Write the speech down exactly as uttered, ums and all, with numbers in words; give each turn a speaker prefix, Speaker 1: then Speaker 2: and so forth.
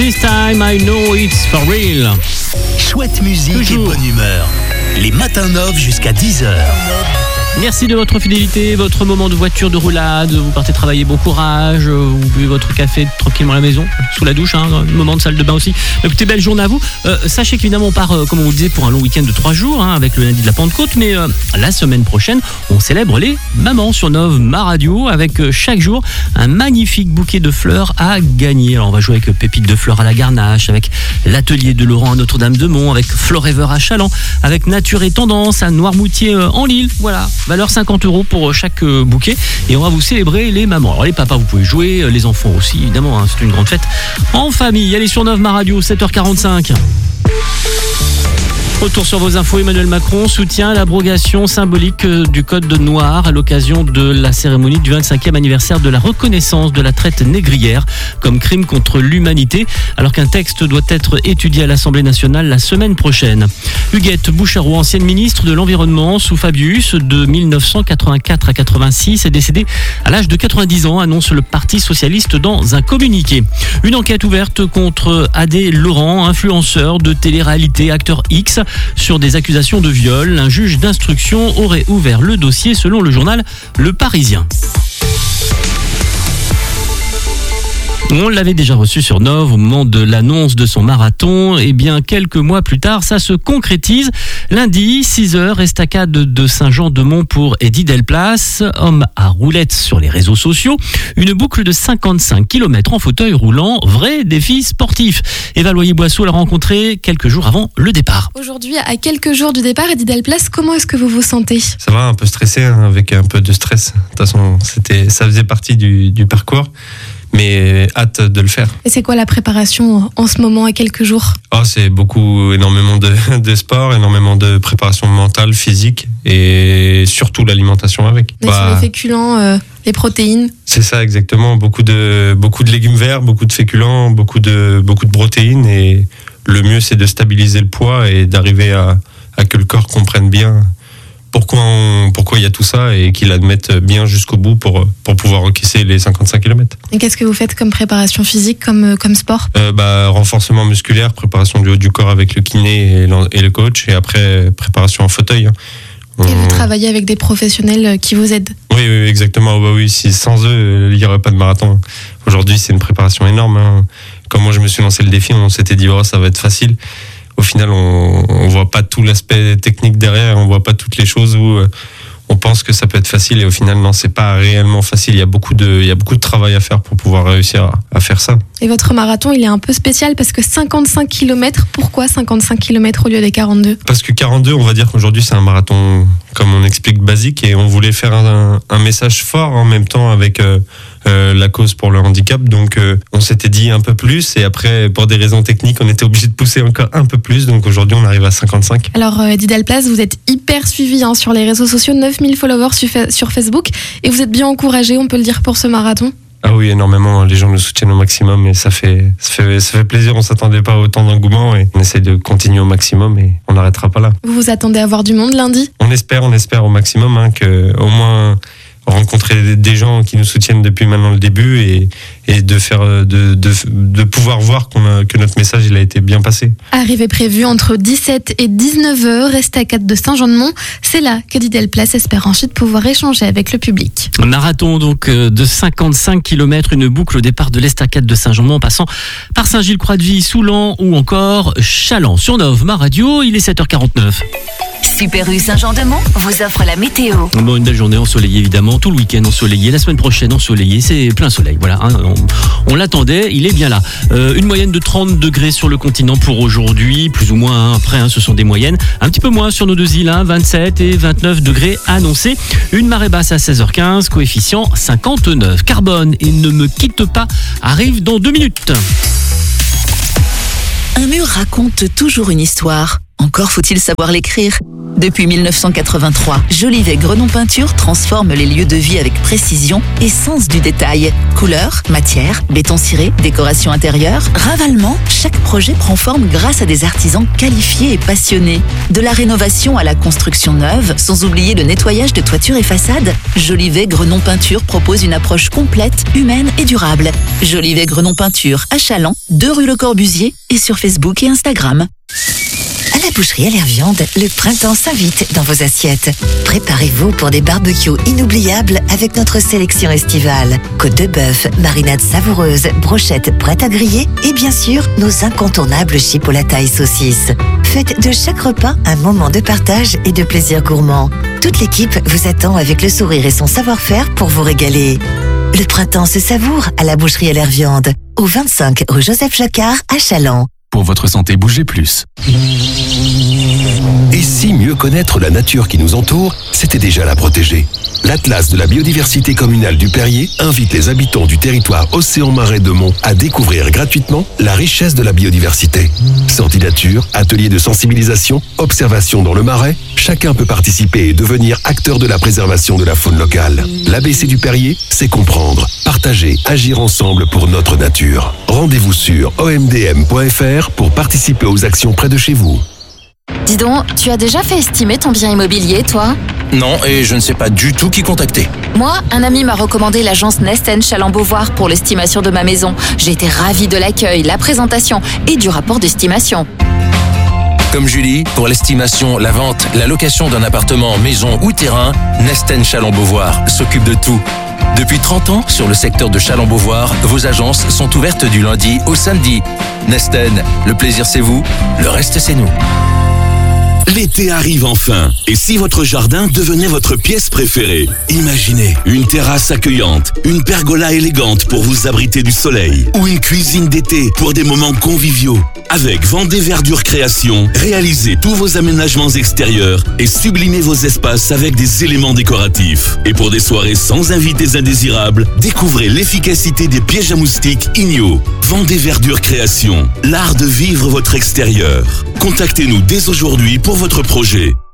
Speaker 1: This time I know it's for real.
Speaker 2: Chouette musique Toujours. Et bonne humeur. Les matins Nov jusqu'à dix heures.
Speaker 1: Merci de votre fidélité, votre moment de voiture de roulade, vous partez travailler, bon courage, vous buvez votre café tranquillement à la maison, sous la douche, hein, un moment de salle de bain aussi. Écoutez, belle journée à vous. Euh, sachez qu'évidemment on part, euh, comme on vous disait, pour un long week-end de trois jours, hein, avec le lundi de la Pentecôte, mais euh, la semaine prochaine, on célèbre les mamans sur Nov Ma Radio, avec euh, chaque jour un magnifique bouquet de fleurs à gagner. Alors on va jouer avec Pépite de fleurs à la Garnache, avec l'atelier de Laurent à Notre-Dame-de-Mont, avec Florever à Chaland, avec Nature et Tendance à Noirmoutier euh, en Lille, voilà. Valeur cinquante euros pour chaque bouquet et on va vous célébrer les mamans. Alors les papas vous pouvez jouer, les enfants aussi évidemment, hein, c'est une grande fête en famille. Allez sur Nov Ma Radio, sept heures quarante-cinq. Retour sur vos infos. Emmanuel Macron soutient l'abrogation symbolique du code noir à l'occasion de la cérémonie du vingt-cinquième anniversaire de la reconnaissance de la traite négrière comme crime contre l'humanité, alors qu'un texte doit être étudié à l'Assemblée nationale la semaine prochaine. Huguette Bouchardon, ancienne ministre de l'Environnement sous Fabius de mille neuf cent quatre-vingt-quatre à quatre-vingt-six, est décédée à l'âge de quatre-vingt-dix ans, annonce le Parti socialiste dans un communiqué. Une enquête ouverte contre Adé Laurent, influenceur de télé-réalité, acteur X, sur des accusations de viol. Un juge d'instruction aurait ouvert le dossier selon le journal Le Parisien. On l'avait déjà reçu sur Nov au moment de l'annonce de son marathon. Et bien, quelques mois plus tard, ça se concrétise. Lundi, six heures, estacade de Saint-Jean-de-Mont pour Eddy Delplace. Homme à roulettes sur les réseaux sociaux. Une boucle de cinquante-cinq kilomètres en fauteuil roulant. Vrai défi sportif. Eva Loyer-Boisseau l'a rencontré quelques jours avant le départ.
Speaker 3: Aujourd'hui, à quelques jours du départ, Eddy Delplace, comment est-ce que vous vous sentez ?
Speaker 4: Ça va, un peu stressé, hein, avec un peu de stress. De toute façon, c'était, ça faisait partie du, du parcours. Mais hâte de le faire.
Speaker 3: Et c'est quoi la préparation en ce moment, à quelques jours ?
Speaker 4: Oh, c'est beaucoup, énormément de, de sport, énormément de préparation mentale, physique et surtout l'alimentation avec.
Speaker 3: Bah, sur les féculents, euh, les protéines.
Speaker 4: C'est ça exactement, beaucoup de, beaucoup de légumes verts, beaucoup de féculents, beaucoup de, beaucoup de protéines et le mieux c'est de stabiliser le poids et d'arriver à, à que le corps comprenne bien pourquoi on, pourquoi il y a tout ça et qu'il admette bien jusqu'au bout pour, pour pouvoir encaisser les cinquante-cinq kilomètres.
Speaker 3: Et qu'est-ce que vous faites comme préparation physique, comme, comme sport ?
Speaker 4: euh, bah, Renforcement musculaire, préparation du haut du corps avec le kiné et le, et le coach, et après préparation en fauteuil.
Speaker 3: On... Et vous travaillez avec des professionnels qui vous aident ?
Speaker 4: Oui, oui, exactement. Bah oui, si, sans eux, il n'y aurait pas de marathon. Aujourd'hui, c'est une préparation énorme. Hein. Quand moi je me suis lancé le défi, on s'était dit oh, ça va être facile. Au final, on ne voit pas tout l'aspect technique derrière, on ne voit pas toutes les choses où euh, on pense que ça peut être facile et au final, non, c'est pas réellement facile. Il y a beaucoup de, il y a beaucoup de travail à faire pour pouvoir réussir à, à faire ça.
Speaker 3: Et votre marathon, il est un peu spécial parce que cinquante-cinq kilomètres, pourquoi cinquante-cinq kilomètres au lieu des quarante-deux ?
Speaker 4: Parce que quarante-deux, on va dire qu'aujourd'hui, c'est un marathon, comme on explique, basique et on voulait faire un, un message fort en même temps avec... Euh, Euh, la cause pour le handicap, donc euh, on s'était dit un peu plus et après pour des raisons techniques on était obligé de pousser encore un peu plus, donc aujourd'hui on arrive à cinquante-cinq.
Speaker 3: Alors euh, Eddy Delplace, vous êtes hyper suivi hein, sur les réseaux sociaux, neuf mille followers sur, sur Facebook et vous êtes bien encouragé, on peut le dire, pour ce marathon.
Speaker 4: Ah oui, énormément, les gens nous soutiennent au maximum et ça fait, ça fait, ça fait plaisir, on s'attendait pas à autant d'engouement et on essaie de continuer au maximum et on n'arrêtera pas là.
Speaker 3: Vous vous attendez à voir du monde lundi ?
Speaker 4: On espère, on espère au maximum hein, que au moins rencontrer des gens qui nous soutiennent depuis maintenant le début et, et de faire de, de, de pouvoir voir qu'on a, que notre message il a été bien passé.
Speaker 3: Arrivée prévue entre dix-sept et dix-neuf heures, estacade de Saint-Jean-de-Mont. C'est là qu'Eddy Delplace espère ensuite pouvoir échanger avec le public.
Speaker 1: Un marathon donc de cinquante-cinq kilomètres, une boucle au départ de l'estacade de Saint-Jean-de-Mont en passant par Saint-Gilles-Croix-de-Vie, Soulan ou encore Chaland. Sur Nov Ma Radio, il est sept heures quarante-neuf.
Speaker 5: Super U Saint-Jean-de-Mont vous offre la météo.
Speaker 1: Bon, une belle journée ensoleillée évidemment, tout le week-end ensoleillé, la semaine prochaine ensoleillée, c'est plein soleil. Voilà, hein, on, on l'attendait, il est bien là. Euh, une moyenne de trente degrés sur le continent pour aujourd'hui, plus ou moins. Hein, après, hein, ce sont des moyennes. Un petit peu moins sur nos deux îles, hein, vingt-sept et vingt-neuf degrés annoncés. Une marée basse à seize heures quinze, coefficient cinquante-neuf. Carbone et Ne me quitte pas arrive dans deux minutes.
Speaker 5: Un mur raconte toujours une histoire. Encore faut-il savoir l'écrire. Depuis mille neuf cent quatre-vingt-trois, Jolivet Grenon Peinture transforme les lieux de vie avec précision et sens du détail. Couleurs, matières, béton ciré, décoration intérieure, ravalement, chaque projet prend forme grâce à des artisans qualifiés et passionnés. De la rénovation à la construction neuve, sans oublier le nettoyage de toiture et façade, Jolivet Grenon Peinture propose une approche complète, humaine et durable. Jolivet Grenon Peinture à Chaland, deux rue Le Corbusier et sur Facebook et Instagram.
Speaker 6: À la boucherie à l'air viande, le printemps s'invite dans vos assiettes. Préparez-vous pour des barbecues inoubliables avec notre sélection estivale. Côte de bœuf, marinade savoureuse, brochettes prêtes à griller et bien sûr, nos incontournables chipolata et saucisses. Faites de chaque repas un moment de partage et de plaisir gourmand. Toute l'équipe vous attend avec le sourire et son savoir-faire pour vous régaler. Le printemps se savoure à la boucherie à l'air viande, au vingt-cinq rue Joseph Jacquard à Chaland.
Speaker 7: Pour votre santé, bougez plus.
Speaker 8: Et si mieux connaître la nature qui nous entoure, c'était déjà la protéger? L'Atlas de la biodiversité communale du Perrier invite les habitants du territoire Océan-Marais de Mont à découvrir gratuitement la richesse de la biodiversité. Sortie nature, ateliers de sensibilisation, observation dans le Marais, chacun peut participer et devenir acteur de la préservation de la faune locale. L'A B C du Perrier, c'est comprendre, partager, agir ensemble pour notre nature. Rendez-vous sur o m d m point f r pour participer aux actions près de chez vous.
Speaker 3: Dis donc, tu as déjà fait estimer ton bien immobilier, toi ?
Speaker 9: Non, et je ne sais pas du tout qui contacter.
Speaker 3: Moi, un ami m'a recommandé l'agence Nesten Chaland-Beauvoir pour l'estimation de ma maison. J'ai été ravie de l'accueil, la présentation et du rapport d'estimation.
Speaker 9: Comme Julie, pour l'estimation, la vente, la location d'un appartement, maison ou terrain, Nesten Chaland-Beauvoir s'occupe de tout. Depuis trente ans, sur le secteur de Chaland-Beauvoir, vos agences sont ouvertes du lundi au samedi. Nesten, le plaisir c'est vous, le reste c'est nous.
Speaker 2: L'été arrive enfin. Et si votre jardin devenait votre pièce préférée? Imaginez une terrasse accueillante, une pergola élégante pour vous abriter du soleil, ou une cuisine d'été pour des moments conviviaux. Avec Vendée Verdure Création, réalisez tous vos aménagements extérieurs et sublimez vos espaces avec des éléments décoratifs. Et pour des soirées sans invités indésirables, découvrez l'efficacité des pièges à moustiques Igno. Vendée Verdure Création, l'art de vivre votre extérieur. Contactez-nous dès aujourd'hui pour votre projet.